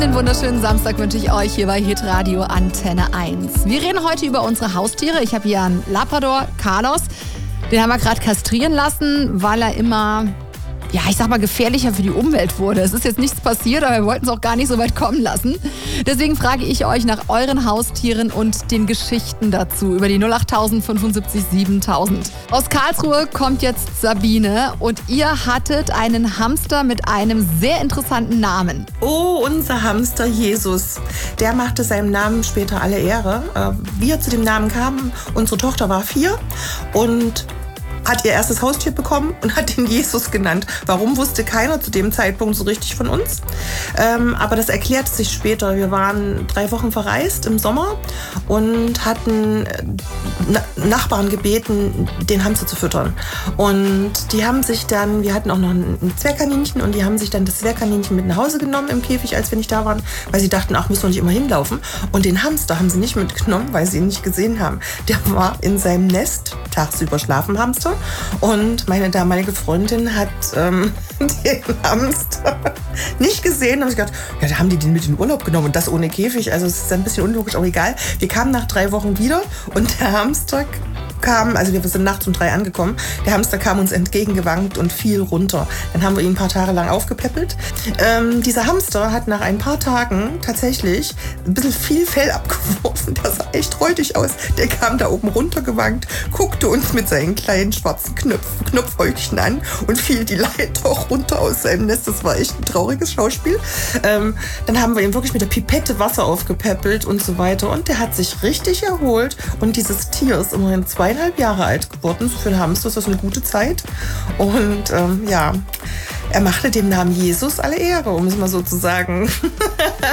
Einen wunderschönen Samstag wünsche ich euch hier bei Hitradio Antenne 1. Wir reden heute über unsere Haustiere. Ich habe hier einen Labrador, Carlos. Den haben wir gerade kastrieren lassen, weil er immer, ja, ich sag mal, gefährlicher für die Umwelt wurde. Es ist jetzt nichts passiert, aber wir wollten es auch gar nicht so weit kommen lassen. Deswegen frage ich euch nach euren Haustieren und den Geschichten dazu über die 08000 75 7000. Aus Karlsruhe kommt jetzt Sabine und ihr hattet einen Hamster mit einem sehr interessanten Namen. Oh, unser Hamster Jesus. Der machte seinem Namen später alle Ehre. Wie er zu dem Namen kam, unsere Tochter war 4 und hat ihr erstes Haustier bekommen und hat ihn Jesus genannt. Warum, wusste keiner zu dem Zeitpunkt so richtig von uns. Aber das erklärte sich später. Wir waren 3 Wochen verreist im Sommer und hatten Nachbarn gebeten, den Hamster zu füttern. Und die haben sich dann, wir hatten auch noch ein Zwergkaninchen und die haben sich dann das Zwergkaninchen mit nach Hause genommen im Käfig, als wir nicht da waren, weil sie dachten, ach, müssen wir nicht immer hinlaufen. Und den Hamster haben sie nicht mitgenommen, weil sie ihn nicht gesehen haben. Der war in seinem Nest, tagsüber schlafen Hamster. Und meine damalige Freundin hat den Hamster nicht gesehen. Da habe ich gedacht, ja, da haben die den mit in den Urlaub genommen und das ohne Käfig. Also es ist ein bisschen unlogisch, aber egal. Wir kamen nach 3 Wochen wieder und der Hamster kam, also wir sind nachts um 3 angekommen, der Hamster kam uns entgegengewankt und fiel runter. Dann haben wir ihn ein paar Tage lang aufgepäppelt. Dieser Hamster hat nach ein paar Tagen tatsächlich ein bisschen viel Fell abgeworfen. Das sah echt räudig aus. Der kam da oben runtergewankt, guckte uns mit seinen kleinen schwarzen Knopfäugchen an und fiel die Leiter runter aus seinem Nest. Das war echt ein trauriges Schauspiel. Dann haben wir ihn wirklich mit der Pipette Wasser aufgepäppelt und so weiter. Und der hat sich richtig erholt. Und dieses Tier ist immerhin 2,5 Jahre alt geworden. Für einen Hamster ist das eine gute Zeit. Und ja, er machte dem Namen Jesus alle Ehre, um es mal so zu sagen.